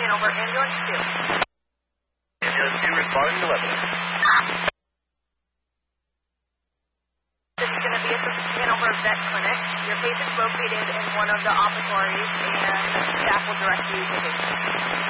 Hanover, ambulance 2. Ambulance 2 responding to level. This is going to be at the Hanover Vet Clinic. Your patient's located in one of the operatories, and staff will direct you to the patient.